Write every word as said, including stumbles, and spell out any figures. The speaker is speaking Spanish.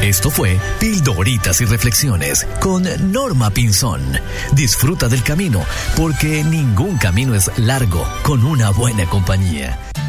Esto fue Pildoritas y Reflexiones con Norma Pinzón. Disfruta del camino, porque ningún camino es largo con una buena compañía.